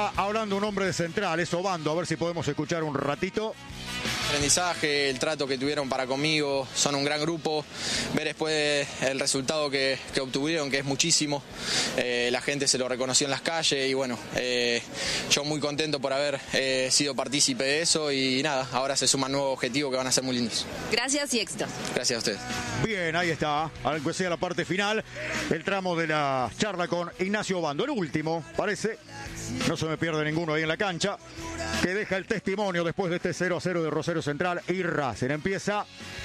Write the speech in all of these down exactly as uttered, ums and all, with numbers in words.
está hablando un hombre de Central, es Obando, a ver si podemos escuchar un ratito. Aprendizaje, el trato que tuvieron para conmigo, son un gran grupo, ver después el resultado que, que obtuvieron, que es muchísimo, eh, la gente se lo reconoció en las calles y bueno, eh, yo muy contento por haber eh, sido partícipe de eso y nada, ahora se suman nuevos objetivos que van a ser muy lindos. Gracias y éxitos. Gracias a ustedes. Bien, ahí está, aunque sea la parte final, el tramo de la charla con Ignacio Obando, el último, parece, no se me pierde ninguno ahí en la cancha, que deja el testimonio después de este cero a cero de Rosario Central y Racing. Empieza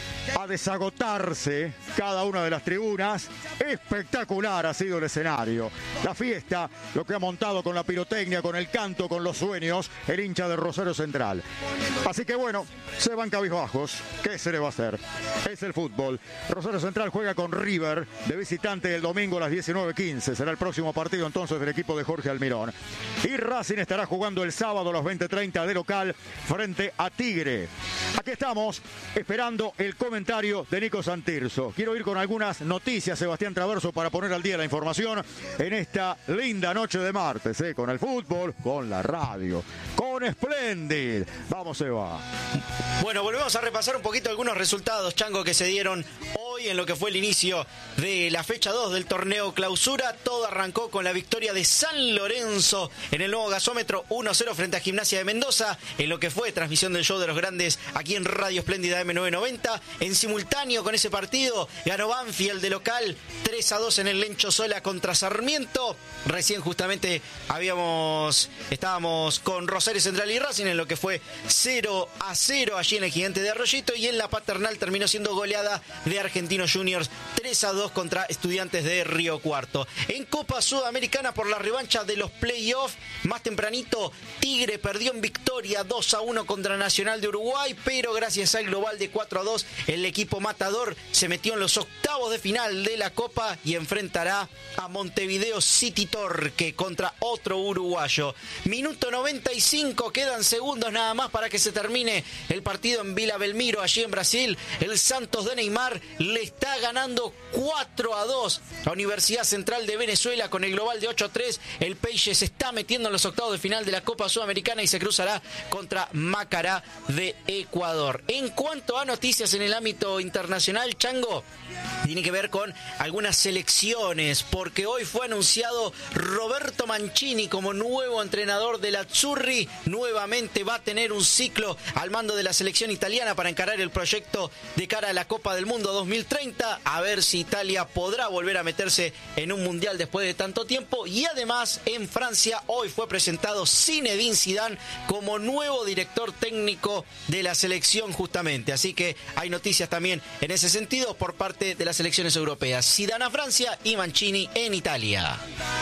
a desagotarse cada una de las tribunas. Espectacular ha sido el escenario. La fiesta, lo que ha montado con la pirotecnia, con el canto, con los sueños, el hincha de Rosario Central. Así que bueno, se van cabizbajos. ¿Qué se le va a hacer? Es el fútbol. Rosario Central juega con River de visitante el domingo a las diecinueve quince. Será el próximo partido entonces del equipo de Jorge Almirón. Y Racing estará jugando el sábado a las veinte treinta de local frente a Tigre. Aquí estamos esperando el comentario de Nico Santirso. Quiero ir con algunas noticias, Sebastián Traverso, para poner al día la información en esta linda noche de martes, ¿eh? Con el fútbol, con la radio, con Splendid. Vamos, Seba. Bueno, volvemos a repasar un poquito algunos resultados, Chango, que se dieron hoy en lo que fue el inicio de la fecha dos del torneo Clausura. Todo arrancó con la victoria de San Lorenzo en el nuevo gasómetro uno a cero frente a Gimnasia de Mendoza, en lo que fue transmisión del show de los grandes aquí en Radio Espléndida M novecientos noventa. En simultáneo con ese partido ganó Banfield de local tres a dos en el Lencho Sola contra Sarmiento. Recién justamente habíamos estábamos con Rosario Central y Racing en lo que fue cero a cero allí en el Gigante de Arroyito, y en la Paternal terminó siendo goleada de Argentinos Juniors tres a dos contra Estudiantes de Río Cuarto. En Copa Sudamericana, por la revancha de los playoffs, más tempranito Tigre perdió en Victoria dos a uno contra Nacional de Uruguay, pero gracias al global de cuatro a dos el equipo matador se metió en los octavos de final de la Copa y enfrentará a Montevideo City Torque contra otro uruguayo. Minuto noventa y cinco, quedan segundos nada más para que se termine el partido en Vila Belmiro, allí en Brasil. El Santos de Neymar le está ganando cuatro a dos a Universidad Central de Venezuela con el global de ocho a tres. El Peixe se está metiendo en los octavos de final de la Copa Sudamericana y se cruzará contra Macará de Ecuador. En cuanto a noticias en el ámbito internacional, Chango, tiene que ver con algunas selecciones, porque hoy fue anunciado Roberto Mancini como nuevo entrenador del Azzurri. Nuevamente va a tener un ciclo al mando de la selección italiana para encarar el proyecto de cara a la Copa del Mundo dos mil treinta, a ver si Italia podrá volver a meterse en un mundial después de tanto tiempo. Y además en Francia hoy fue presentado Zinedine Zidane como nuevo director técnico de la selección justamente, así que hay noticias también en ese sentido por parte de las selecciones europeas. Zidane a Francia y Mancini en Italia.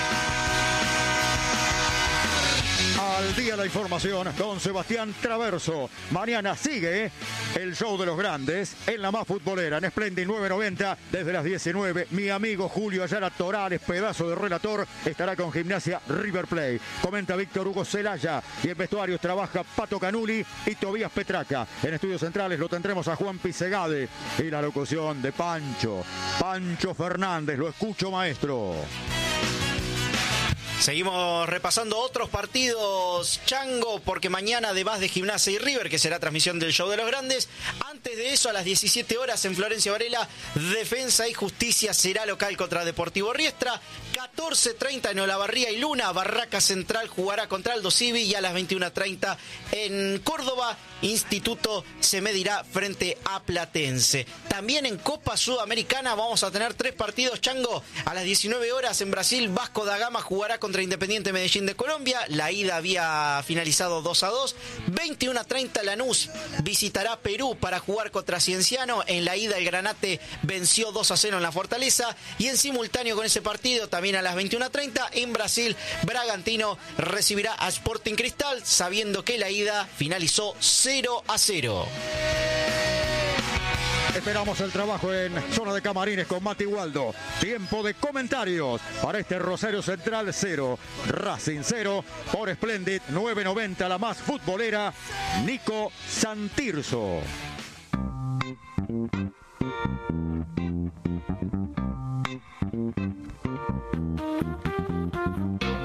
Al día la información con Sebastián Traverso. Mañana sigue el show de los grandes en la más futbolera, en Splendid nueve noventa, desde las diecinueve. Mi amigo Julio Ayala Torales, pedazo de relator, estará con Gimnasia River Plate. Comenta Víctor Hugo Celaya y en vestuarios trabaja Pato Canuli y Tobías Petraca. En estudios centrales lo tendremos a Juan Pisegade y la locución de Pancho, Pancho Fernández. Lo escucho, maestro. Seguimos repasando otros partidos, Chango, porque mañana además de Gimnasia y River, que será transmisión del show de los grandes, antes de eso a las diecisiete horas en Florencio Varela, Defensa y Justicia será local contra Deportivo Riestra. catorce treinta en Olavarría y Luna, Barraca Central jugará contra Aldo Civi, y a las veintiuna treinta en Córdoba, Instituto se medirá frente a Platense. También en Copa Sudamericana vamos a tener tres partidos, Chango. A las diecinueve horas en Brasil, Vasco da Gama jugará contra Independiente Medellín de Colombia. La ida había finalizado dos a dos. veintiuna treinta Lanús visitará Perú para jugar contra Cienciano. En la ida el Granate venció dos a cero en la Fortaleza. Y en simultáneo con ese partido, también a las veintiuna treinta en Brasil, Bragantino recibirá a Sporting Cristal, sabiendo que la ida finalizó cero a cero. Esperamos el trabajo en zona de camarines con Mati Waldo. Tiempo de comentarios para este Rosario Central cero, Racing cero, por Splendid nueve noventa, la más futbolera, Nico Santirso. Empató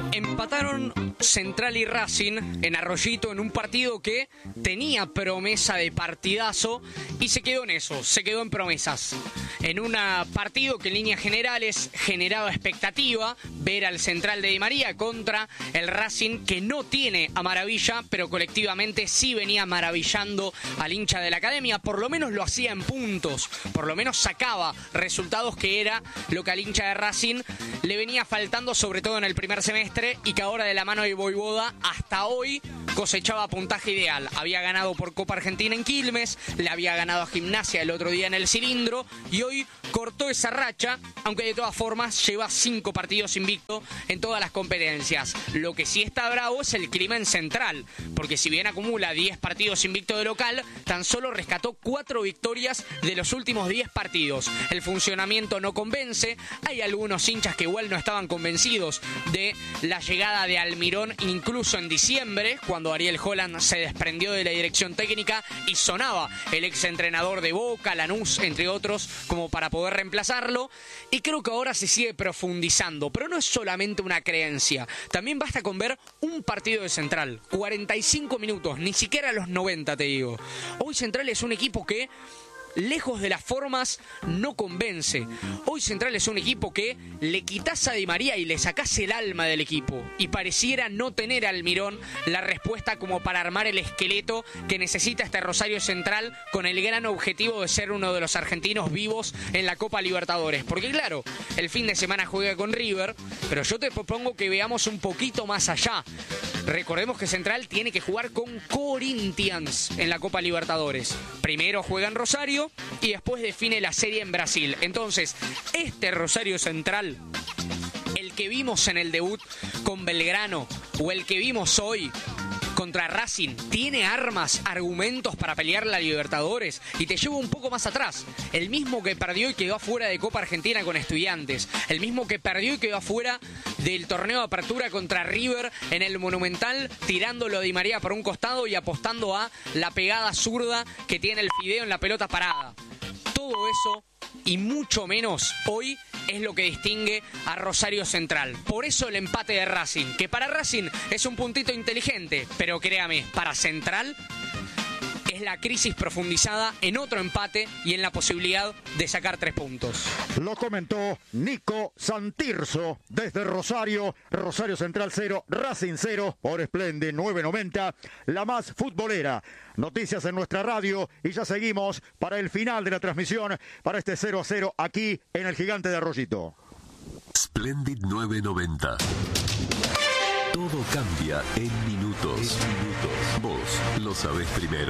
Empataron Central y Racing en Arroyito en un partido que tenía promesa de partidazo y se quedó en eso, se quedó en promesas. En un partido que en líneas generales generaba expectativa, ver al Central de Di María contra el Racing, que no tiene a maravilla, pero colectivamente sí venía maravillando al hincha de la academia. Por lo menos lo hacía en puntos, por lo menos sacaba resultados, que era lo que al hincha de Racing le venía faltando, sobre todo en el primer semestre, y que ahora de la mano de Voivoda hasta hoy cosechaba puntaje ideal. Había ganado por Copa Argentina en Quilmes, le había ganado a Gimnasia el otro día en el Cilindro y hoy cortó esa racha, aunque de todas formas lleva cinco partidos invicto en todas las competencias. Lo que sí está bravo es el clima en Central, porque si bien acumula diez partidos invicto de local, tan solo rescató cuatro victorias de los últimos diez partidos. El funcionamiento no convence, hay algunos hinchas que igual no estaban convencidos de la llegada de Almirón, incluso en diciembre, cuando Ariel Holland se desprendió de la dirección técnica y sonaba el exentrenador de Boca, Lanús, entre otros, como para poder reemplazarlo, y creo que ahora se sigue profundizando, pero no es solamente una creencia, también basta con ver un partido de Central, cuarenta y cinco minutos, ni siquiera los noventa te digo. Hoy Central es un equipo que, lejos de las formas, no convence. Hoy Central es un equipo que le quitas a Di María y le sacás el alma del equipo, y pareciera no tener a Almirón la respuesta como para armar el esqueleto que necesita este Rosario Central, con el gran objetivo de ser uno de los argentinos vivos en la Copa Libertadores. Porque claro, el fin de semana juega con River, pero yo te propongo que veamos un poquito más allá. Recordemos que Central tiene que jugar con Corinthians en la Copa Libertadores. Primero juega en Rosario y después define la serie en Brasil. Entonces, este Rosario Central, el que vimos en el debut con Belgrano o el que vimos hoy contra Racing, tiene armas, argumentos para pelear la Libertadores. Y te llevo un poco más atrás, el mismo que perdió y quedó afuera de Copa Argentina con Estudiantes, el mismo que perdió y quedó afuera del torneo de apertura contra River en el Monumental, tirándolo a Di María por un costado y apostando a la pegada zurda que tiene el Fideo en la pelota parada. Todo eso y mucho menos hoy es lo que distingue a Rosario Central. Por eso el empate de Racing, que para Racing es un puntito inteligente, pero créame, para Central es la crisis profundizada en otro empate y en la posibilidad de sacar tres puntos. Lo comentó Nico Santirso desde Rosario. Rosario Central cero, Racing cero por Splendid nueve noventa, la más futbolera. Noticias en nuestra radio y ya seguimos para el final de la transmisión para este cero a cero aquí en el Gigante de Arroyito. Splendid nueve noventa. Todo cambia en minutos. En minutos. Vos lo sabés primero.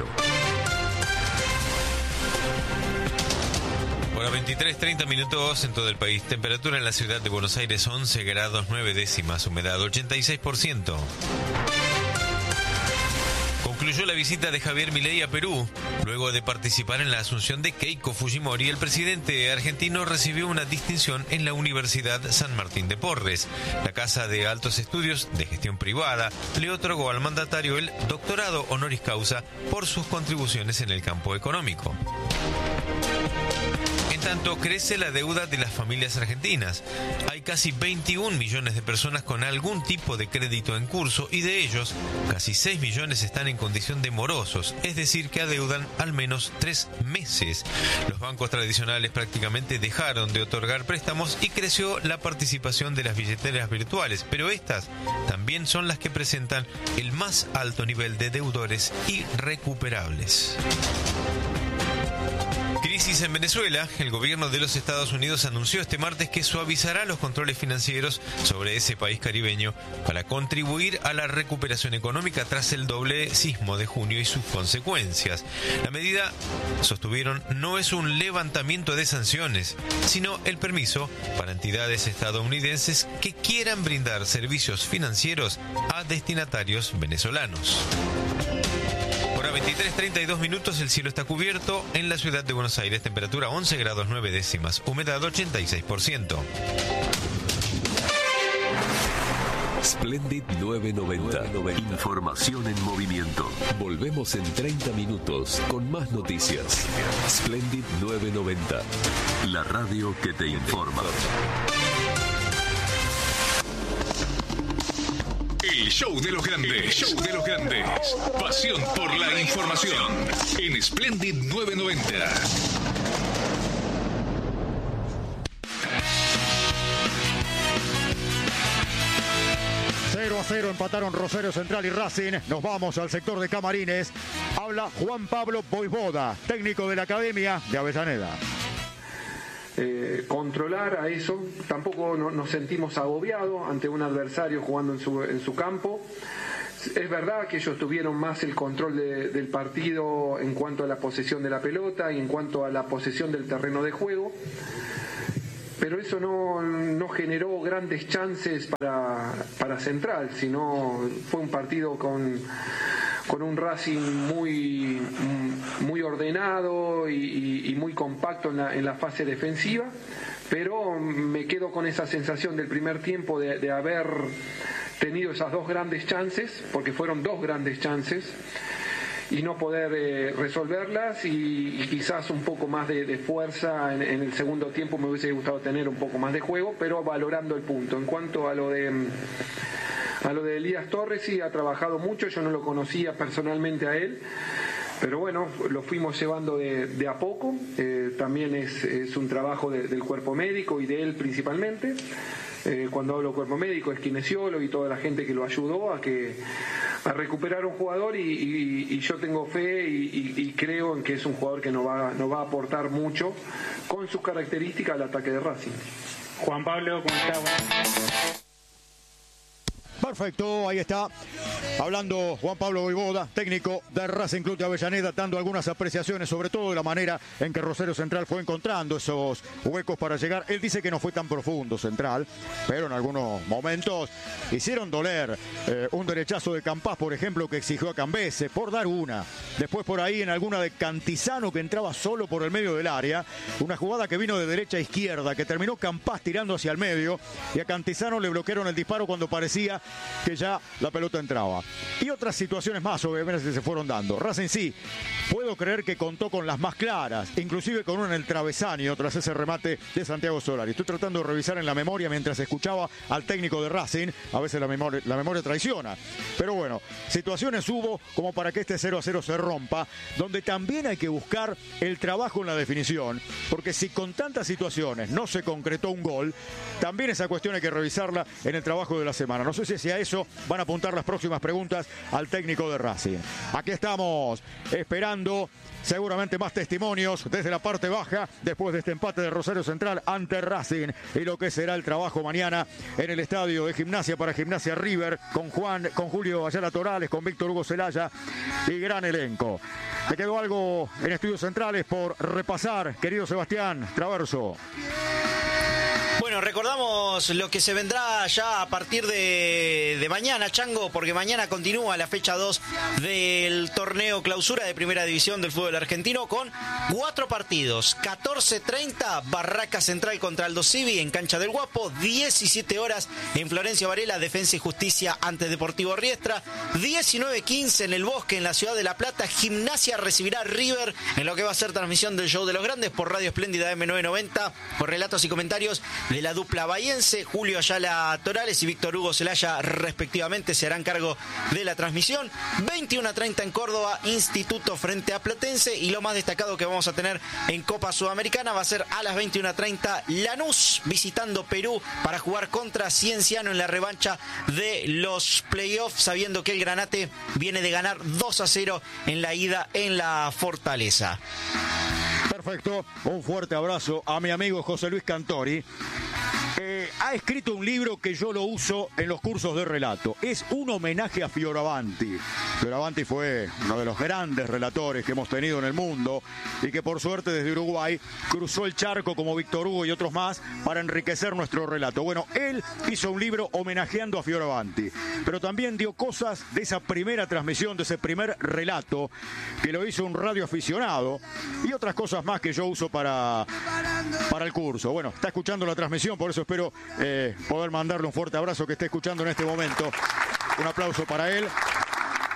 Bueno, veintitrés treinta minutos en todo el país. Temperatura en la ciudad de Buenos Aires once grados nueve décimas. Humedad ochenta y seis por ciento. Concluyó la visita de Javier Milei a Perú. Luego de participar en la asunción de Keiko Fujimori, el presidente argentino recibió una distinción en la Universidad San Martín de Porres. La Casa de Altos Estudios de Gestión Privada le otorgó al mandatario el doctorado honoris causa por sus contribuciones en el campo económico. En tanto, crece la deuda de las familias argentinas. Hay casi veintiún millones de personas con algún tipo de crédito en curso y de ellos, casi seis millones están en condición de morosos, es decir, que adeudan al menos tres meses. Los bancos tradicionales prácticamente dejaron de otorgar préstamos y creció la participación de las billeteras virtuales, pero estas también son las que presentan el más alto nivel de deudores irrecuperables. Crisis en Venezuela. El gobierno de los Estados Unidos anunció este martes que suavizará los controles financieros sobre ese país caribeño para contribuir a la recuperación económica tras el doble sismo de junio y sus consecuencias. La medida, sostuvieron, no es un levantamiento de sanciones, sino el permiso para entidades estadounidenses que quieran brindar servicios financieros a destinatarios venezolanos. Ahora veintitrés treinta y dos minutos, el cielo está cubierto en la ciudad de Buenos Aires, temperatura once grados nueve décimas, humedad ochenta y seis por ciento. Splendid nueve noventa. Información en movimiento. Volvemos en treinta minutos con más noticias. Splendid nueve noventa. La radio que te informa. El show de los grandes. Show de los grandes. Pasión por la información. En Splendid nueve noventa. cero a cero empataron Rosario Central y Racing. Nos vamos al sector de camarines. Habla Juan Pablo Voivoda, técnico de la Academia de Avellaneda. Eh, controlar a eso, tampoco no, nos sentimos agobiados ante un adversario jugando en su, en su campo. Es verdad que ellos tuvieron más el control de, del partido en cuanto a la posesión de la pelota y en cuanto a la posesión del terreno de juego, pero eso no, no generó grandes chances para, para Central, sino fue un partido con, con un Racing muy, muy ordenado y, y, y muy compacto en la, en la fase defensiva, pero me quedo con esa sensación del primer tiempo de, de haber tenido esas dos grandes chances, porque fueron dos grandes chances, y no poder eh, resolverlas y, y quizás un poco más de, de fuerza en, en el segundo tiempo. Me hubiese gustado tener un poco más de juego, pero valorando el punto. En cuanto a lo de a lo de Elías Torres, sí, ha trabajado mucho, yo no lo conocía personalmente a él, pero bueno, lo fuimos llevando de, de a poco. Eh, también es, es un trabajo de, del cuerpo médico y de él principalmente. Eh, cuando hablo cuerpo médico es kinesiólogo y toda la gente que lo ayudó a que a recuperar un jugador y, y, y yo tengo fe y, y, y creo en que es un jugador que nos va, nos va a aportar mucho con sus características al ataque de Racing. Juan Pablo, ¿cómo estás? Perfecto, ahí está. Hablando Juan Pablo Voivoda, técnico de Racing Club de Avellaneda, dando algunas apreciaciones, sobre todo de la manera en que Rosario Central fue encontrando esos huecos para llegar. Él dice que no fue tan profundo Central, pero en algunos momentos hicieron doler. Eh, un derechazo de Campás, por ejemplo, que exigió a Cambese, por dar una. Después por ahí en alguna de Cantizano, que entraba solo por el medio del área. Una jugada que vino de derecha a izquierda, que terminó Campás tirando hacia el medio, y a Cantizano le bloquearon el disparo cuando parecía que ya la pelota entraba. Y otras situaciones más, obviamente, se fueron dando. Racing sí, puedo creer que contó con las más claras, inclusive con una en el travesaño tras ese remate de Santiago Solari. Estoy tratando de revisar en la memoria mientras escuchaba al técnico de Racing. A veces la memoria, la memoria traiciona. Pero bueno, situaciones hubo como para que este cero a cero se rompa, donde también hay que buscar el trabajo en la definición, porque si con tantas situaciones no se concretó un gol, también esa cuestión hay que revisarla en el trabajo de la semana. No sé si a eso van a apuntar las próximas preguntas al técnico de Racing. Aquí estamos esperando seguramente más testimonios desde la parte baja después de este empate de Rosario Central ante Racing y lo que será el trabajo mañana en el estadio de Gimnasia para Gimnasia River con Juan, con Julio Ayala Torales, con Víctor Hugo Celaya y gran elenco. ¿Te quedó algo en Estudios Centrales por repasar, querido Sebastián Traverso? Bueno, recordamos lo que se vendrá ya a partir de, de mañana, Chango, porque mañana continúa la fecha dos del torneo clausura de Primera División del fútbol argentino con cuatro partidos. catorce treinta, Barraca Central contra Aldo Civi en Cancha del Guapo. diecisiete horas en Florencio Varela, Defensa y Justicia ante Deportivo Riestra. diecinueve quince en el Bosque, en la ciudad de La Plata. Gimnasia recibirá a River en lo que va a ser transmisión del Show de los Grandes por Radio Espléndida M novecientos noventa, por relatos y comentarios de la dupla bahiense. Julio Ayala Torales y Víctor Hugo Celaya respectivamente se harán cargo de la transmisión. veintiuno treinta en Córdoba, Instituto frente a Platense, y lo más destacado que vamos a tener en Copa Sudamericana va a ser a las veintiuno treinta Lanús visitando Perú para jugar contra Cienciano en la revancha de los playoffs, sabiendo que el Granate viene de ganar dos a cero en la ida en la Fortaleza. Perfecto, un fuerte abrazo a mi amigo José Luis Cantori. Eh, ha escrito un libro que yo lo uso en los cursos de relato. Es un homenaje a Fioravanti. Fioravanti fue uno de los grandes relatores que hemos tenido en el mundo y que por suerte desde Uruguay cruzó el charco como Víctor Hugo y otros más para enriquecer nuestro relato. Bueno, él hizo un libro homenajeando a Fioravanti, pero también dio cosas de esa primera transmisión, de ese primer relato que lo hizo un radioaficionado y otras cosas más que yo uso para, para el curso. Bueno, está escuchando la transmisión, por eso espero eh, poder mandarle un fuerte abrazo que esté escuchando en este momento. Un aplauso para él.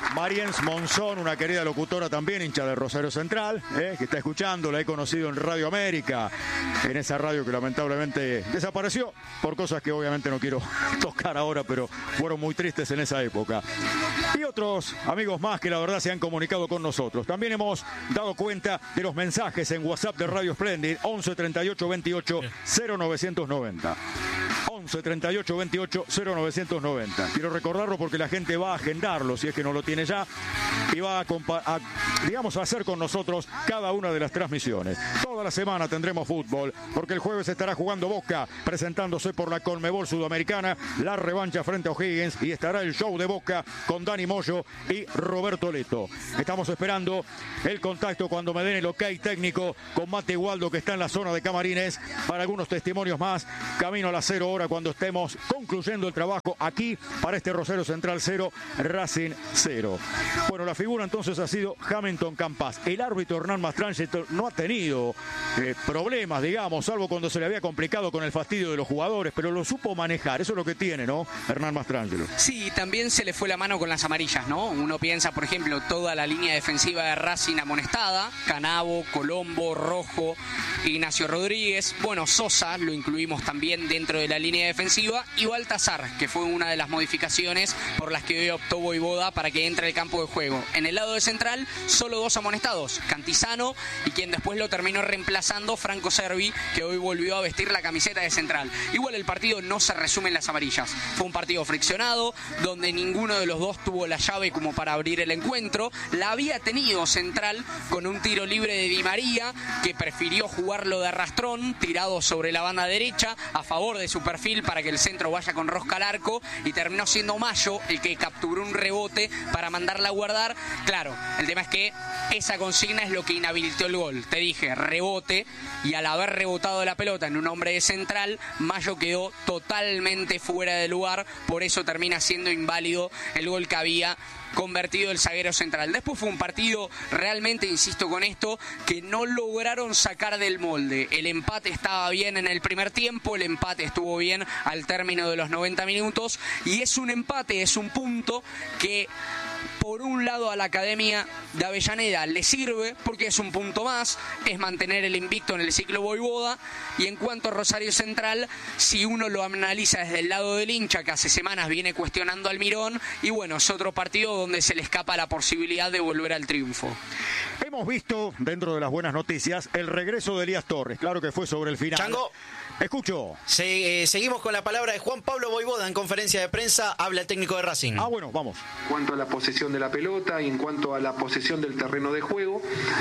Mariens Monzón, una querida locutora también, hincha de Rosario Central, eh, que está escuchando, la he conocido en Radio América, en esa radio que lamentablemente desapareció por cosas que obviamente no quiero tocar ahora, pero fueron muy tristes en esa época. Y otros amigos más que la verdad se han comunicado con nosotros. También hemos dado cuenta de los mensajes en WhatsApp de Radio Splendid, once treinta y ocho veintiocho cero novecientos noventa. once treinta y ocho veintiocho cero novecientos noventa. Quiero recordarlo porque la gente va a agendarlo, si es que no lo tiene ya, y va a, a, digamos, a hacer con nosotros cada una de las transmisiones. Toda la semana tendremos fútbol, porque el jueves estará jugando Boca, presentándose por la Conmebol Sudamericana, la revancha frente a O'Higgins, y estará el show de Boca con Dani Moyo y Roberto Leto. Estamos esperando el contacto cuando me den el ok técnico con Mate Waldo, que está en la zona de camarines, para algunos testimonios más, camino a las cero hora cuando estemos concluyendo el trabajo aquí para este Rosario Central cero, Racing cero. Bueno, la figura entonces ha sido Hamilton Campas. El árbitro Hernán Mastrangelo no ha tenido eh, problemas, digamos, salvo cuando se le había complicado con el fastidio de los jugadores, pero lo supo manejar. Eso es lo que tiene, ¿no? Hernán Mastrangelo. Sí, también se le fue la mano con las amarillas, ¿no? Uno piensa, por ejemplo, toda la línea defensiva de Racing amonestada: Canavo, Colombo, Rojo, Ignacio Rodríguez. Bueno, Sosa lo incluimos también dentro de la línea defensiva, y Baltazar, que fue una de las modificaciones por las que hoy optó Voivoda para que entre al campo de juego. En el lado de Central, solo dos amonestados: Cantizano y quien después lo terminó reemplazando, Franco Servi, que hoy volvió a vestir la camiseta de Central. Igual el partido no se resume en las amarillas. Fue un partido friccionado, donde ninguno de los dos tuvo la llave como para abrir el encuentro. La había tenido Central con un tiro libre de Di María, que prefirió jugarlo de arrastrón, tirado sobre la banda derecha, a favor de su perfil para que el centro vaya con rosca al arco, y terminó siendo Mayo el que capturó un rebote para mandarla a guardar. Claro, el tema es que esa consigna es lo que inhabilitó el gol. Te dije, rebote, y al haber rebotado la pelota en un hombre de Central, Mayo quedó totalmente fuera de lugar, por eso termina siendo inválido el gol que había convertido el zaguero Central. Después fue un partido realmente, insisto con esto, que no lograron sacar del molde. El empate estaba bien en el primer tiempo, el empate estuvo bien al término de los noventa minutos, y es un empate, es un punto que por un lado a la Academia de Avellaneda le sirve porque es un punto más, es mantener el invicto en el ciclo Voivoda. Y en cuanto a Rosario Central, si uno lo analiza desde el lado del hincha, que hace semanas viene cuestionando al Mirón, y bueno, es otro partido donde se le escapa la posibilidad de volver al triunfo. Hemos visto, dentro de las buenas noticias, el regreso de Elías Torres. Claro que fue sobre el final. Chango. Escucho. Se, eh, seguimos con la palabra de Juan Pablo Voivoda en conferencia de prensa. Habla el técnico de Racing. Ah, bueno, vamos. En cuanto a la posesión de la pelota y en cuanto a la posesión del terreno de juego,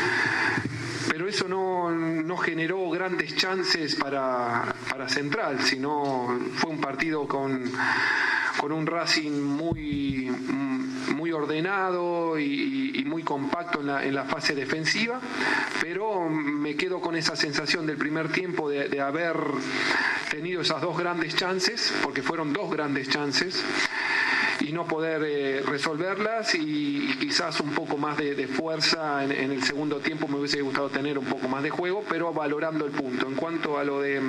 pero eso no, no generó grandes chances para, para Central, sino fue un partido con, con un Racing muy, muy ordenado y, y muy compacto en la, en la fase defensiva, pero me quedo con esa sensación del primer tiempo de, de haber tenido esas dos grandes chances, porque fueron dos grandes chances, y no poder eh, resolverlas, y, y quizás un poco más de, de fuerza en, en el segundo tiempo. Me hubiese gustado tener un poco más de juego, pero valorando el punto. En cuanto a lo de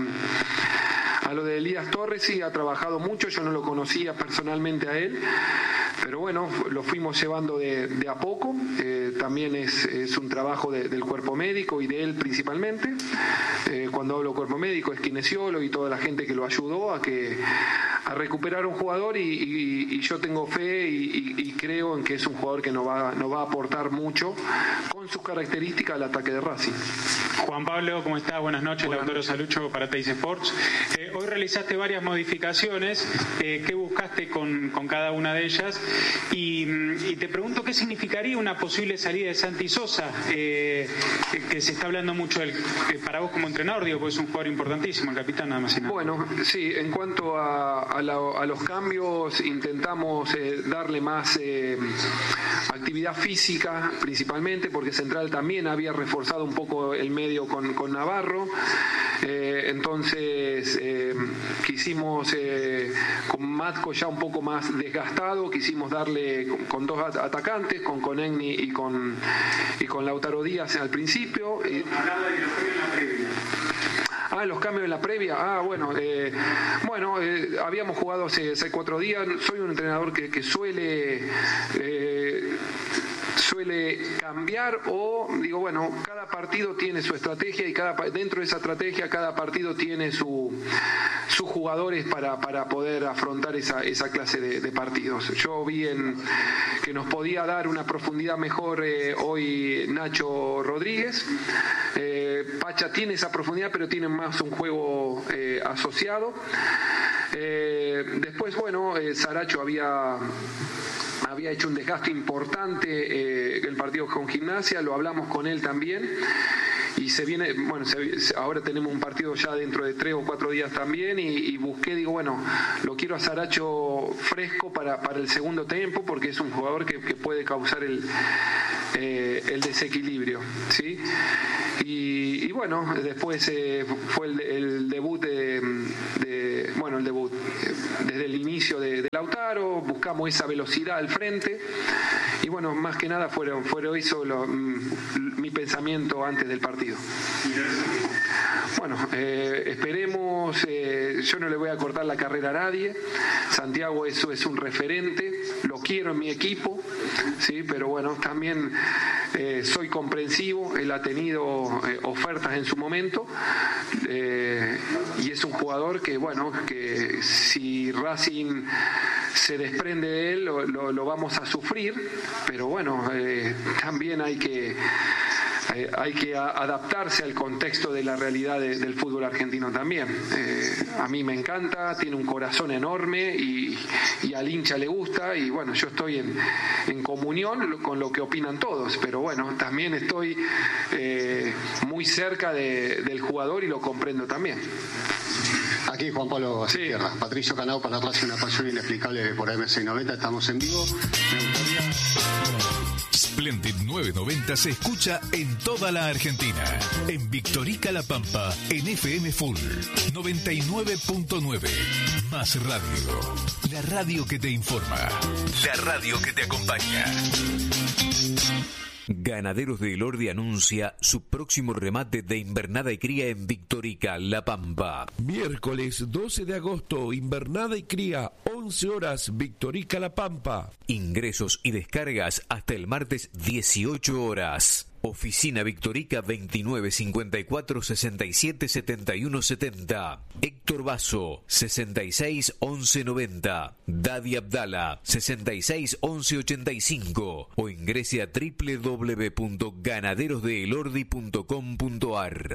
a lo de Elías Torres, sí, ha trabajado mucho, yo no lo conocía personalmente a él, pero bueno, lo fuimos llevando de, de a poco. Eh, también es, es un trabajo de, del cuerpo médico y de él principalmente. Eh, cuando hablo cuerpo médico es kinesiólogo y toda la gente que lo ayudó a que a recuperar un jugador, y, y, y yo tengo fe y, y, y creo en que es un jugador que nos va, nos va a aportar mucho con sus características al ataque de Racing. Juan Pablo, ¿cómo está? Buenas noches, Buenas Lautaro noches. Salucho para Teis Sports. Eh, hoy realizaste varias modificaciones. Eh, ¿Qué buscaste con, con cada una de ellas? Y, y te pregunto, ¿qué significaría una posible salida de Santi Sosa? Eh, que, que se está hablando mucho del, que para vos como entrenador, digo, porque es un jugador importantísimo, el capitán, nada más y nada. Bueno, sí, en cuanto a, a, la, a los cambios, intentamos eh, darle más eh, actividad física principalmente, porque Central también había reforzado un poco el medio con, con Navarro. Eh, entonces eh, quisimos, eh, con Matco ya un poco más desgastado, quisimos darle con, con dos at- atacantes, con Conegni y con, y con Lautaro Díaz al principio. Y, Ah, los cambios en la previa. Ah, bueno, eh, bueno, eh, habíamos jugado hace, hace cuatro días. Soy un entrenador que, que suele eh, suele cambiar o, digo, bueno, cada partido tiene su estrategia y cada dentro de esa estrategia cada partido tiene su, sus jugadores para, para poder afrontar esa, esa clase de, de partidos. Yo vi en, que nos podía dar una profundidad mejor eh, hoy Nacho Rodríguez. Eh, Pacha tiene esa profundidad, pero tiene más un juego eh, asociado. Eh, después, bueno, eh, Saracho había... había hecho un desgaste importante eh, el partido con Gimnasia, lo hablamos con él también y se viene, bueno, se, ahora tenemos un partido ya dentro de tres o cuatro días también y, y busqué, digo, bueno, lo quiero a Saracho fresco para, para el segundo tiempo porque es un jugador que, que puede causar el, eh, el desequilibrio, ¿sí? Y, y bueno, después eh, fue el, el debut de, de, bueno, el debut eh, desde el inicio de, de Lautaro, buscamos esa velocidad al frente y bueno, más que nada fueron, fueron eso lo, mi pensamiento antes del partido. Bueno, eh, esperemos, eh, yo no le voy a cortar la carrera a nadie, Santiago eso es un referente, lo quiero en mi equipo, sí, pero bueno, también eh, soy comprensivo, él ha tenido eh, ofertas en su momento eh, y es un jugador que, bueno, que si Racing se desprende de él lo, lo, lo vamos a sufrir, pero bueno, eh, también hay que Eh, hay que a, adaptarse al contexto de la realidad de, del fútbol argentino también. Eh, a mí me encanta, tiene un corazón enorme y, y al hincha le gusta y bueno, yo estoy en, en comunión con lo que opinan todos, pero bueno, también estoy eh, muy cerca de, del jugador y lo comprendo también. Aquí Juan Pablo Sierra, sí. Patricio Canao para Racing, una pasión inexplicable por M seiscientos noventa, estamos en vivo. Me gustaría... Splendid novecientos noventa se escucha en toda la Argentina. En Victorica La Pampa, en F M Full noventa y nueve punto nueve. Más radio. La radio que te informa. La radio que te acompaña. Ganaderos de Elordi anuncia su próximo remate de invernada y cría en Victorica, La Pampa. Miércoles doce de agosto, invernada y cría, once horas, Victorica, La Pampa. Ingresos y descargas hasta el martes dieciocho horas. Oficina Victorica veintinueve cincuenta y cuatro sesenta y siete setenta y uno setenta. Héctor Basso sesenta y seis once noventa. Dadi Abdala sesenta y seis once ochenta y cinco o ingrese a doble u doble u doble u punto ganaderos de elordi punto com punto a r.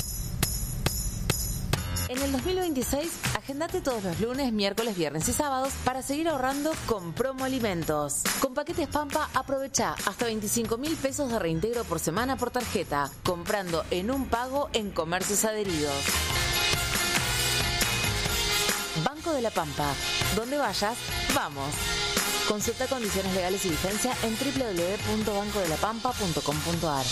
En el dos mil veintiséis, agendate todos los lunes, miércoles, viernes y sábados para seguir ahorrando con Promo Alimentos. Con paquetes Pampa, aprovecha hasta veinticinco mil pesos de reintegro por semana por tarjeta, comprando en un pago en comercios adheridos. Banco de la Pampa. Donde vayas, vamos. Consulta condiciones legales y vigencia en doble u doble u doble u punto banco de la pampa punto com punto a r.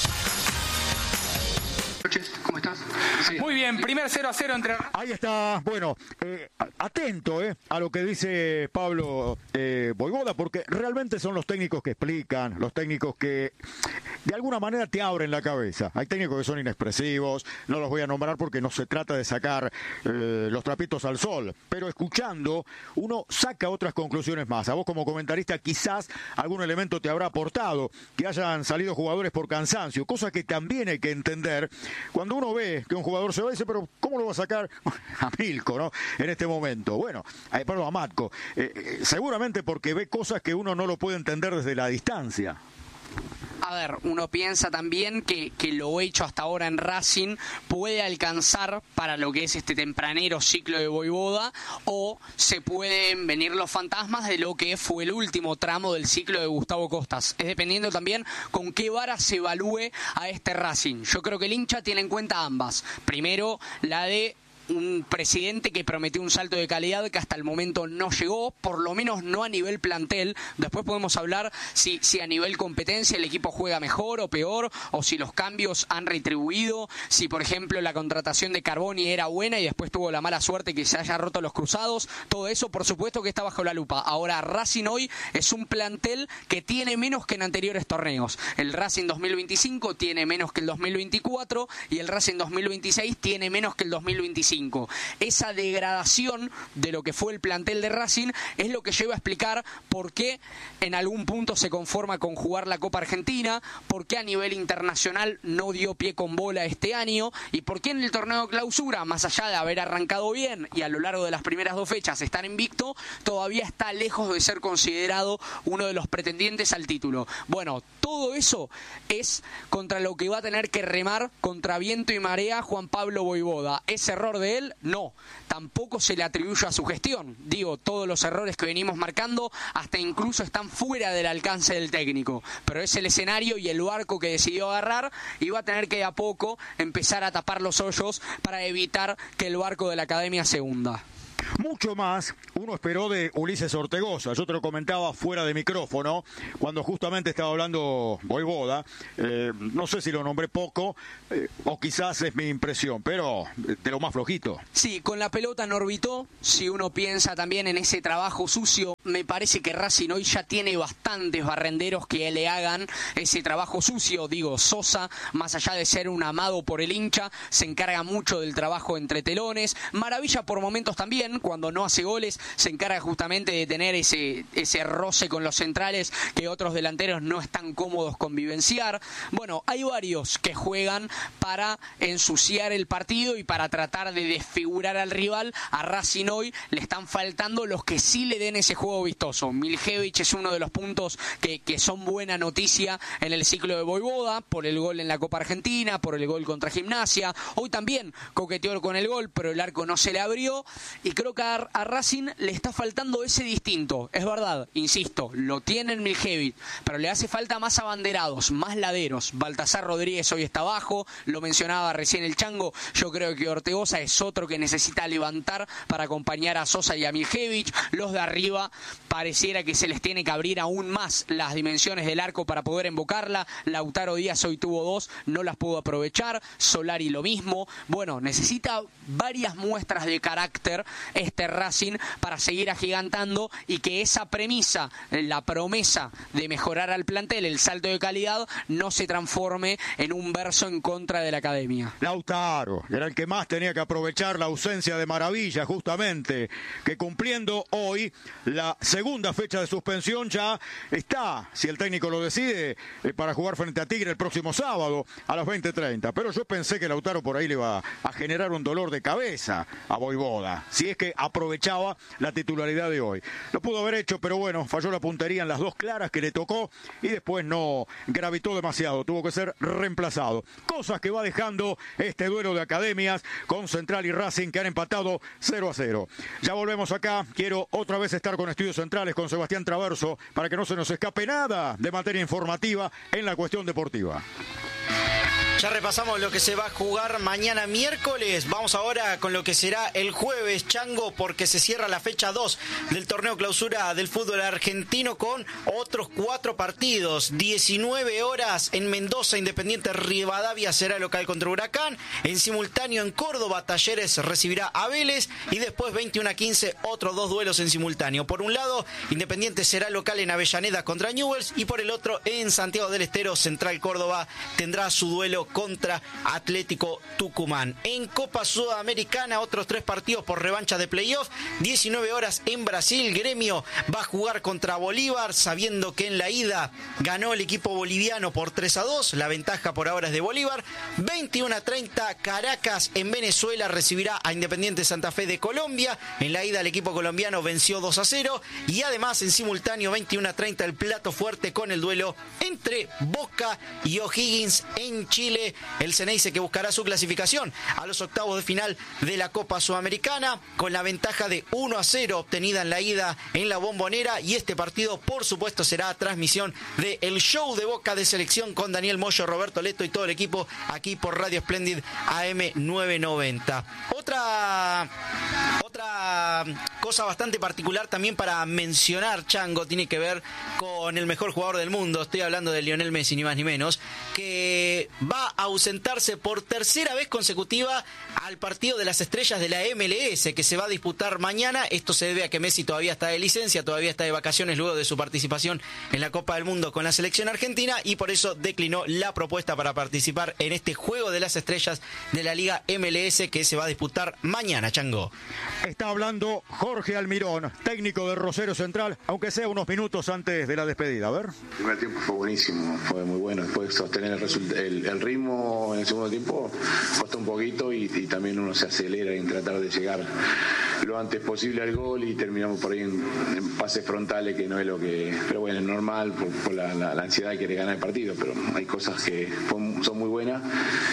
¿Cómo estás? Sí. Muy bien, primer cero a cero entre... Ahí está, bueno, eh, atento eh, a lo que dice Pablo eh, Voivoda, porque realmente son los técnicos que explican, los técnicos que de alguna manera te abren la cabeza. Hay técnicos que son inexpresivos, no los voy a nombrar porque no se trata de sacar eh, los trapitos al sol, pero escuchando uno saca otras conclusiones más. A vos como comentarista quizás algún elemento te habrá aportado, que hayan salido jugadores por cansancio, cosa que también hay que entender. Cuando uno ve que un jugador se va, dice, pero ¿cómo lo va a sacar a Milko, no? En este momento. Bueno, eh, perdón, a Matko. Eh, eh, seguramente porque ve cosas que uno no lo puede entender desde la distancia. A ver, uno piensa también que, que lo hecho hasta ahora en Racing puede alcanzar para lo que es este tempranero ciclo de Voivoda, o se pueden venir los fantasmas de lo que fue el último tramo del ciclo de Gustavo Costas. Es dependiendo también con qué vara se evalúe a este Racing. Yo creo que el hincha tiene en cuenta ambas. Primero, la de un presidente que prometió un salto de calidad que hasta el momento no llegó, por lo menos no a nivel plantel. Después podemos hablar si, si a nivel competencia el equipo juega mejor o peor, o si los cambios han retribuido, si por ejemplo la contratación de Carboni era buena y después tuvo la mala suerte que se haya roto los cruzados. Todo eso por supuesto que está bajo la lupa. Ahora Racing hoy es un plantel que tiene menos que en anteriores torneos. El Racing dos mil veinticinco tiene menos que el dos mil veinticuatro y el Racing dos mil veintiséis tiene menos que el dos mil veinticinco. cinco. Esa degradación de lo que fue el plantel de Racing es lo que lleva a explicar por qué en algún punto se conforma con jugar la Copa Argentina, por qué a nivel internacional no dio pie con bola este año y por qué en el torneo de clausura, más allá de haber arrancado bien y a lo largo de las primeras dos fechas estar invicto, todavía está lejos de ser considerado uno de los pretendientes al título. Bueno, todo eso es contra lo que va a tener que remar contra viento y marea Juan Pablo Vojvoda. ¿Es error de él? No. Tampoco se le atribuye a su gestión. Digo, todos los errores que venimos marcando hasta incluso están fuera del alcance del técnico. Pero es el escenario y el barco que decidió agarrar y va a tener que de a poco empezar a tapar los hoyos para evitar que el barco de la academia se hunda. Mucho más uno esperó de Ulises Ortegoza. Yo te lo comentaba fuera de micrófono, cuando justamente estaba hablando Vojvoda. Eh, no sé si lo nombré poco, eh, o quizás es mi impresión, pero de lo más flojito. Sí, con la pelota no orbitó. Si uno piensa también en ese trabajo sucio, me parece que Racing hoy ya tiene bastantes barrenderos que le hagan ese trabajo sucio. Digo, Sosa, más allá de ser un amado por el hincha, se encarga mucho del trabajo entre telones. Maravilla por momentos también, cuando no hace goles, se encarga justamente de tener ese, ese roce con los centrales que otros delanteros no están cómodos con vivenciar. Bueno, hay varios que juegan para ensuciar el partido y para tratar de desfigurar al rival. A Racing hoy le están faltando los que sí le den ese juego vistoso. Miljevic es uno de los puntos que, que son buena noticia en el ciclo de Vojvoda, por el gol en la Copa Argentina, por el gol contra Gimnasia. Hoy también coqueteó con el gol, pero el arco no se le abrió. Y creo que a, a Racing le está faltando ese distinto. Es verdad, insisto, lo tiene en Miljevic, pero le hace falta más abanderados, más laderos. Baltasar Rodríguez hoy está abajo, lo mencionaba recién el Chango. Yo creo que Ortegoza es otro que necesita levantar para acompañar a Sosa y a Miljevic. Los de arriba pareciera que se les tiene que abrir aún más las dimensiones del arco para poder invocarla. Lautaro Díaz hoy tuvo dos, no las pudo aprovechar. Solari lo mismo. Bueno, necesita varias muestras de carácter este Racing para seguir agigantando y que esa premisa, la promesa de mejorar al plantel, el salto de calidad, no se transforme en un verso en contra de la academia. Lautaro era el que más tenía que aprovechar la ausencia de Maravilla, justamente, que cumpliendo hoy la segunda fecha de suspensión ya está, si el técnico lo decide, eh, para jugar frente a Tigre el próximo sábado a las veinte treinta. Pero yo pensé que Lautaro por ahí le iba a generar un dolor de cabeza a Vojvoda, si es que aprovechaba la titularidad de hoy. Lo pudo haber hecho, pero bueno, falló la puntería en las dos claras que le tocó y después no gravitó demasiado, tuvo que ser reemplazado. Cosas que va dejando este duelo de academias con Central y Racing, que han empatado cero a cero. Ya volvemos acá, quiero otra vez estar con Estudios Centrales, con Sebastián Traverso, para que no se nos escape nada de materia informativa en la cuestión deportiva. Ya repasamos lo que se va a jugar mañana miércoles. Vamos ahora con lo que será el jueves, Chango, porque se cierra la fecha dos del torneo clausura del fútbol argentino con otros cuatro partidos. diecinueve horas en Mendoza, Independiente Rivadavia será local contra Huracán. En simultáneo en Córdoba, Talleres recibirá a Vélez. Y después veintiuno a quince, otros dos duelos en simultáneo. Por un lado, Independiente será local en Avellaneda contra Newell's. Y por el otro, en Santiago del Estero, Central Córdoba tendrá su duelo contra Atlético Tucumán. En Copa Sudamericana, otros tres partidos por revancha de playoff. diecinueve horas en Brasil, Gremio va a jugar contra Bolívar, sabiendo que en la ida ganó el equipo boliviano por tres a dos. La ventaja por ahora es de Bolívar. veintiuno a treinta, Caracas en Venezuela recibirá a Independiente Santa Fe de Colombia. En la ida el equipo colombiano venció dos a cero. Y además en simultáneo veintiuno a treinta el plato fuerte con el duelo entre Boca y O'Higgins en Chile. El Ceneice, que buscará su clasificación a los octavos de final de la Copa Sudamericana con la ventaja de uno a cero obtenida en la ida en la Bombonera. Y este partido, por supuesto, será transmisión de El Show de Boca de Selección con Daniel Moyo, Roberto Leto y todo el equipo aquí por Radio Splendid A M novecientos noventa. Otra, otra cosa bastante particular también para mencionar, Chango, tiene que ver con el mejor jugador del mundo, estoy hablando de Lionel Messi, ni más ni menos, que va a ausentarse por tercera vez consecutiva al partido de las estrellas de la M L S, que se va a disputar mañana. Esto se debe a que Messi todavía está de licencia, todavía está de vacaciones luego de su participación en la Copa del Mundo con la selección argentina, y por eso declinó la propuesta para participar en este juego de las estrellas de la Liga M L S que se va a disputar mañana, Chango. Está hablando Jorge Almirón, técnico de Rosario Central, aunque sea unos minutos antes de la despedida. A ver. El primer tiempo fue buenísimo, fue muy bueno. Después sostener el, result- el, el ritmo en el segundo tiempo costó un poquito y, y también uno se acelera en tratar de llegar lo antes posible al gol y terminamos por ahí en, en pases frontales, que no es lo que... Pero bueno, es normal por, por la, la, la ansiedad de querer ganar el partido, pero hay cosas que son muy buenas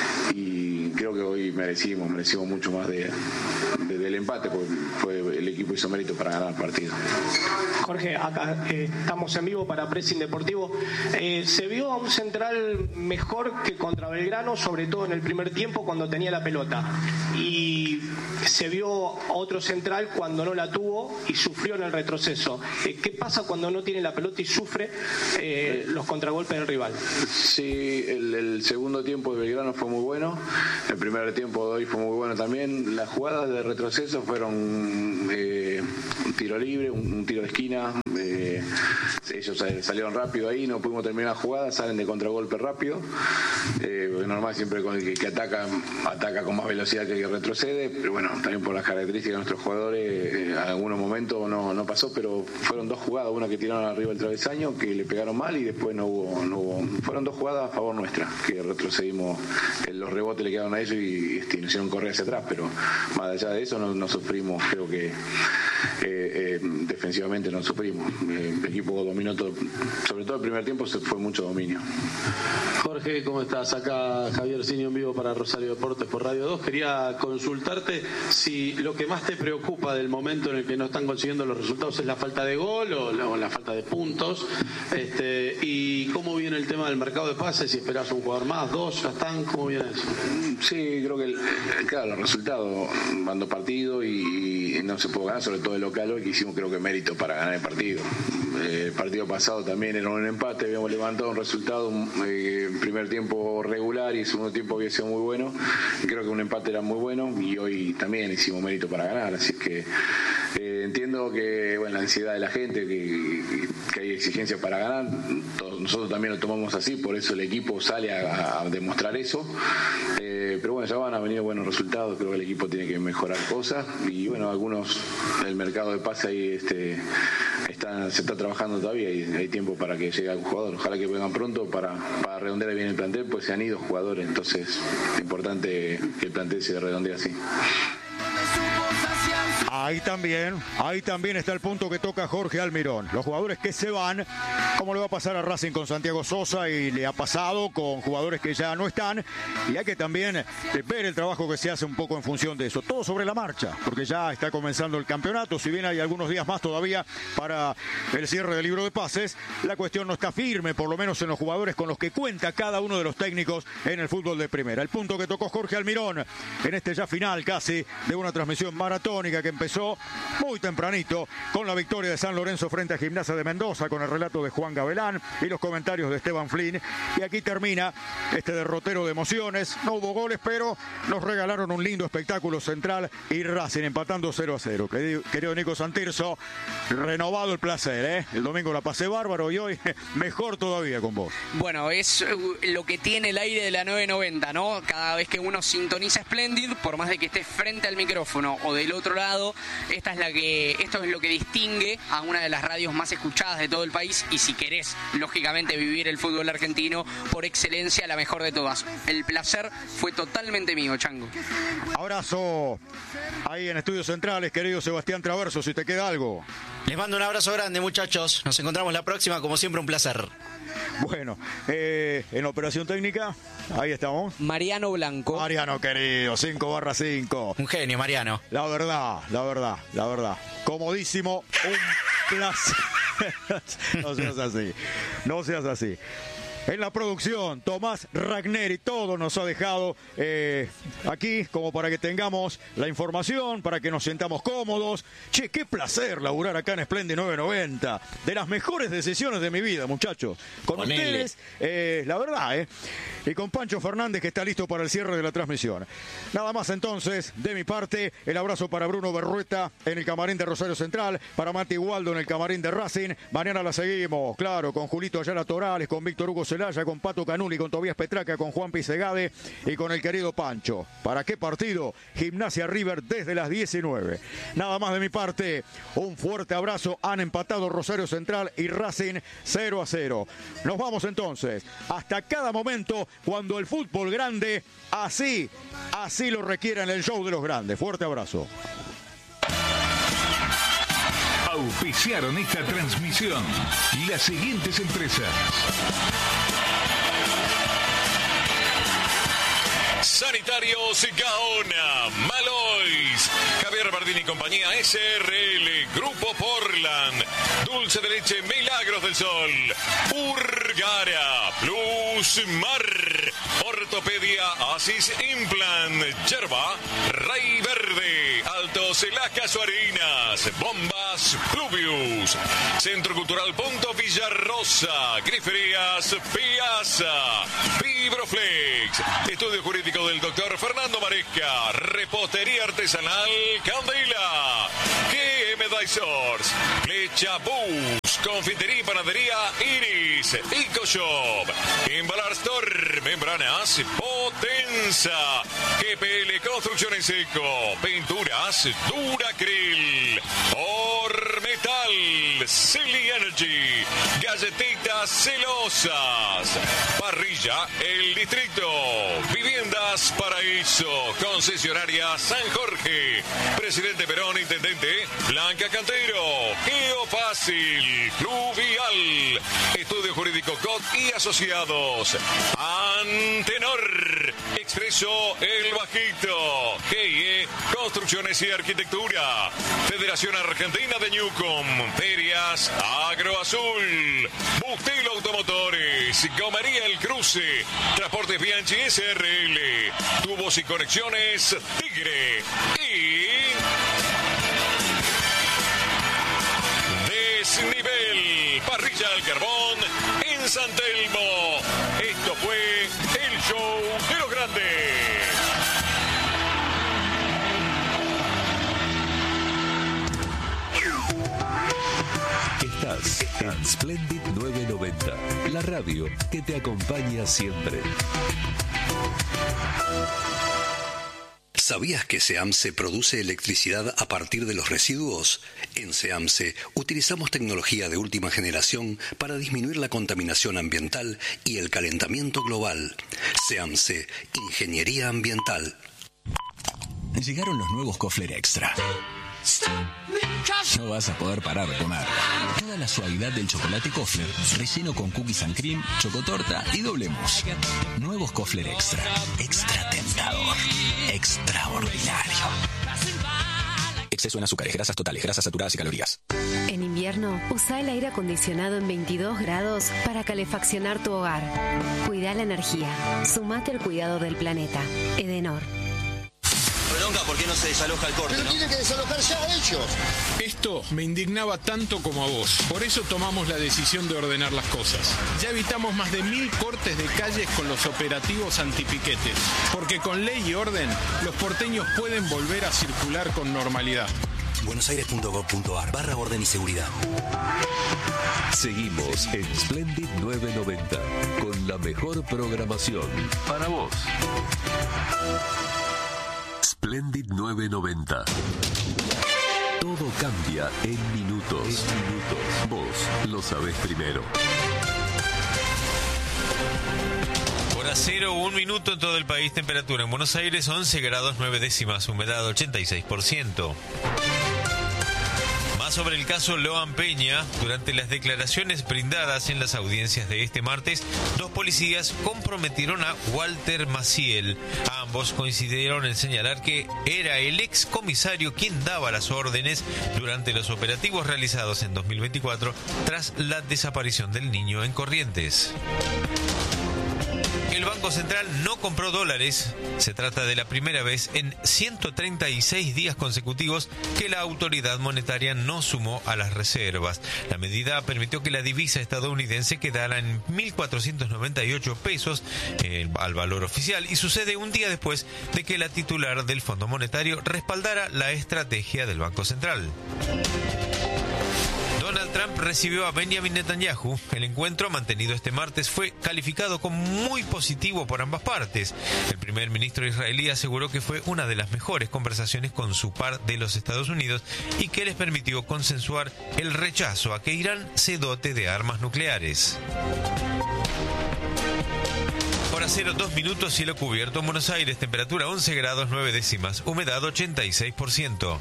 y creo que hoy merecimos, merecimos mucho más de, de, del empate, porque fue, el equipo hizo mérito para ganar el partido. Jorge, acá eh, estamos en vivo para Pressing Deportivo. Eh, se vio a un central mejor que contra Belgrano, sobre todo en el primer tiempo cuando tenía la pelota. Y se vio a otro central cuando no la tuvo y sufrió en el retroceso. Eh, ¿Qué pasa cuando no tiene la pelota y sufre eh, los contragolpes del rival? Sí, el, el segundo tiempo de Belgrano fue muy bueno. El primer tiempo de hoy fue muy bueno también. Las jugadas de retroceso fueron eh, un tiro libre, un, un tiro de esquina. Eh, ellos salieron rápido ahí, no pudimos terminar la jugada, salen de contragolpe rápido. Eh, normal siempre con el que, que ataca, ataca con más velocidad que el que retrocede, pero bueno, también por las características de nuestros jugadores, eh, en algunos momentos no, no pasó, pero fueron dos jugadas, una que tiraron arriba del travesaño, que le pegaron mal y después no hubo, no hubo fueron dos jugadas a favor nuestra, que retrocedimos, eh, los rebotes le quedaron a ellos y este, nos hicieron correr hacia atrás, pero más allá de eso no, no sufrimos, creo que eh, eh, defensivamente no sufrimos. Eh, el equipo dominó todo, sobre todo el primer tiempo se fue mucho dominio. Jorge, ¿cómo estás? Acá Javier Sinio en vivo para Rosario Deportes por Radio dos. Quería consultarte si lo que más te preocupa del momento en el que no están consiguiendo los resultados es la falta de gol o la, o la falta de puntos, este, y cómo viene el tema del mercado de pases, si esperas un jugador más, dos, ya están, ¿cómo viene eso? Sí, creo que el, claro, los resultados van dos partidos y, y no se puede ganar, sobre todo el local hoy, que hicimos creo que mérito para ganar el partido. Eh, el partido pasado también era un empate, habíamos levantado un resultado, eh, primer tiempo regular y el segundo tiempo había sido muy bueno, y creo que un empate era muy bueno y hoy también hicimos mérito para ganar, así que eh, entiendo que bueno, la ansiedad de la gente, que, que hay exigencia para ganar, todos, nosotros también lo tomamos así, por eso el equipo sale a, a demostrar eso, eh, pero bueno, ya van a venir buenos resultados, creo que el equipo tiene que mejorar cosas y bueno, algunos, el mercado de pase ahí este, está, se está trabajando todavía y hay tiempo para que llegue algún jugador, ojalá que vengan pronto para, para redondear bien el plantel, pues se han ido jugadores, entonces es importante que el plantel se redondee así. Ahí también, ahí también está el punto que toca Jorge Almirón. Los jugadores que se van, como le va a pasar a Racing con Santiago Sosa y le ha pasado con jugadores que ya no están. Y hay que también ver el trabajo que se hace un poco en función de eso. Todo sobre la marcha, porque ya está comenzando el campeonato. Si bien hay algunos días más todavía para el cierre del libro de pases, la cuestión no está firme, por lo menos en los jugadores con los que cuenta cada uno de los técnicos en el fútbol de primera. El punto que tocó Jorge Almirón en este ya final casi de una transmisión maratónica que empezó muy tempranito con la victoria de San Lorenzo frente a Gimnasia de Mendoza, con el relato de Juan Gavelán y los comentarios de Esteban Flynn. Y aquí termina este derrotero de emociones. No hubo goles, pero nos regalaron un lindo espectáculo Central y Racing empatando cero a cero. Querido, querido Nico Santirso, renovado el placer, ¿eh? El domingo la pasé bárbaro y hoy mejor todavía con vos. Bueno, es lo que tiene el aire de la nueve noventa, ¿no? Cada vez que uno sintoniza Splendid, por más de que esté frente al micrófono o del otro lado, esta es la que, esto es lo que distingue a una de las radios más escuchadas de todo el país, y si querés, lógicamente, vivir el fútbol argentino por excelencia, la mejor de todas. El placer fue totalmente mío, Chango. Abrazo ahí en Estudios Centrales, querido Sebastián Traverso, si te queda algo. Les mando un abrazo grande, muchachos. Nos encontramos la próxima, como siempre, un placer. Bueno, eh, en operación técnica, ahí estamos. Mariano Blanco. Mariano, querido, cinco barra cinco. Un genio, Mariano. La verdad, la verdad, la verdad. Comodísimo, un placer. No seas así, no seas así. en la producción, Tomás Ragneri, todo nos ha dejado eh, aquí como para que tengamos la información, para que nos sentamos cómodos. Che, qué placer laburar acá en Splendid nueve noventa. De las mejores decisiones de mi vida, muchachos. Con Ponele. ustedes, eh, la verdad, ¿eh? Y con Pancho Fernández, que está listo para el cierre de la transmisión. Nada más entonces, de mi parte, el abrazo para Bruno Berrueta en el camarín de Rosario Central, para Mati Waldo en el camarín de Racing. Mañana la seguimos, claro, con Julito Ayala Torales, con Víctor Hugo Celaya, con Pato Canuli, con Tobías Petraca, con Juan Pisegade y con el querido Pancho. ¿Para qué partido? Gimnasia River desde las diecinueve. Nada más de mi parte, un fuerte abrazo. Han empatado Rosario Central y Racing cero a cero. Nos vamos entonces hasta cada momento cuando el fútbol grande así, así lo requiera en el show de los grandes. Fuerte abrazo. Auspiciaron esta transmisión las siguientes empresas: Sanitarios Gaona, Malois, Javier Bardini y compañía, S R L, Grupo Portland, Dulce de Leche Milagros del Sol, Urgara, Plus Mar, Ortopedia Asis Implant, Yerba, Rey Verde, Altos Las Casuarinas, Bombas Pluvius, Centro Cultural Punto Villarrosa, Griferías Piazza, Fibroflex, Estudio Jurídico del doctor Fernando Maresca, Repostería Artesanal Candela, G M Dysors, Flecha Bus, Confitería y Panadería Iris, EcoShop, Embalar Store, Membranas Potenza, G P L Construcción en Seco, Pinturas Duracril, Ormetal, Silly Energy, Galletitas Celosas, Parrilla El Distrito, Viviendas Paraíso, Concesionaria San Jorge, Presidente Perón, Intendente Blanca Cantero, Geofácil, Fluvial, Estudio Jurídico C O T y Asociados, Antenor, Expreso El Bajito, G I E Construcciones y Arquitectura, Federación Argentina de Newcom, Ferias Agroazul, Bustelo Automotores, Gomería El Cruce, Transportes Bianchi S R L, Tubos y Conexiones Tigre y Desnivel, Parrilla al Carbón en San Telmo. Esto fue el show de los grandes. Estás en Splendid nueve noventa, la radio que te acompaña siempre. ¿Sabías que SEAMSE produce electricidad a partir de los residuos? En SEAMSE utilizamos tecnología de última generación para disminuir la contaminación ambiental y el calentamiento global. SEAMSE, Ingeniería Ambiental. Llegaron los nuevos Kofler Extra. No vas a poder parar de comer. Toda la suavidad del chocolate Kofler, relleno con cookies and cream, chocotorta y doble mousse. Nuevos Kofler Extra. Extra tentador. Extraordinario. Exceso en azúcares, grasas totales, grasas saturadas y calorías. En invierno, usa el aire acondicionado en veintidós grados para calefaccionar tu hogar. Cuida la energía. Sumate al cuidado del planeta. Edenor. Bronca, ¿por qué no se desaloja el corte? Pero ¿no? tienen que desalojar ya ellos. Esto me indignaba tanto como a vos. Por eso tomamos la decisión de ordenar las cosas. Ya evitamos más de mil cortes de calles con los operativos antipiquetes. Porque con ley y orden, los porteños pueden volver a circular con normalidad. buenosaires.gov.ar barra orden y seguridad. Seguimos en Splendid nueve noventa con la mejor programación para vos. Splendid nueve noventa. Todo cambia en minutos. minutos. Vos lo sabés primero. Hora cero, un minuto en todo el país. Temperatura en Buenos Aires once grados nueve décimas. Humedad ochenta y seis por ciento. Más sobre el caso Loan Peña. Durante las declaraciones brindadas en las audiencias de este martes, dos policías comprometieron a Walter Maciel. Ambos coincidieron en señalar que era el ex comisario quien daba las órdenes durante los operativos realizados en dos mil veinticuatro tras la desaparición del niño en Corrientes. El Banco Central no compró dólares. Se trata de la primera vez en ciento treinta y seis días consecutivos que la autoridad monetaria no sumó a las reservas. La medida permitió que la divisa estadounidense quedara en mil cuatrocientos noventa y ocho pesos eh, al valor oficial, y sucede un día después de que la titular del Fondo Monetario respaldara la estrategia del Banco Central. Donald Trump recibió a Benjamin Netanyahu. El encuentro mantenido este martes fue calificado como muy positivo por ambas partes. El primer ministro israelí aseguró que fue una de las mejores conversaciones con su par de los Estados Unidos y que les permitió consensuar el rechazo a que Irán se dote de armas nucleares. Hora cero, dos minutos, cielo cubierto en Buenos Aires, temperatura once grados nueve décimas, humedad ochenta y seis por ciento.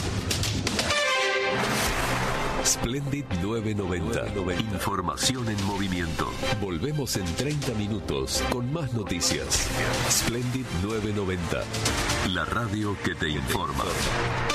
Splendid novecientos noventa. Información en movimiento. Volvemos en treinta minutos con más noticias. Splendid novecientos noventa. La radio que te informa.